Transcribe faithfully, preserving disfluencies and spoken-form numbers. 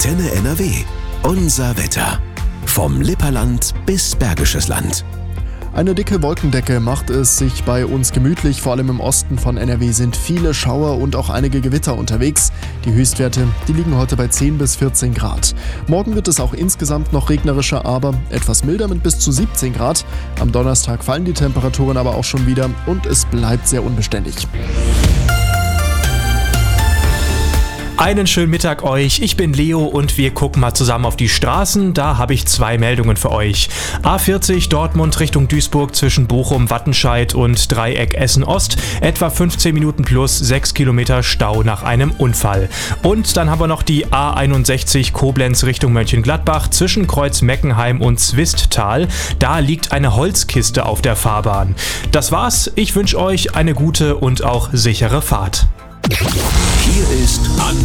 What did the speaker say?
Antenne N R W. Unser Wetter. Vom Lipperland bis Bergisches Land. Eine dicke Wolkendecke macht es sich bei uns gemütlich. Vor allem im Osten von N R W sind viele Schauer und auch einige Gewitter unterwegs. Die Höchstwerte, die liegen heute bei zehn bis vierzehn Grad. Morgen wird es auch insgesamt noch regnerischer, aber etwas milder mit bis zu siebzehn Grad. Am Donnerstag fallen die Temperaturen aber auch schon wieder und es bleibt sehr unbeständig. Einen schönen Mittag euch, ich bin Leo und wir gucken mal zusammen auf die Straßen. Da habe ich zwei Meldungen für euch. A vierzig Dortmund Richtung Duisburg zwischen Bochum, Wattenscheid und Dreieck Essen-Ost. Etwa fünfzehn Minuten plus sechs Kilometer Stau nach einem Unfall. Und dann haben wir noch die A einundsechzig Koblenz Richtung Mönchengladbach zwischen Kreuz Meckenheim und Zwisttal. Da liegt eine Holzkiste auf der Fahrbahn. Das war's, ich wünsche euch eine gute und auch sichere Fahrt. Hier ist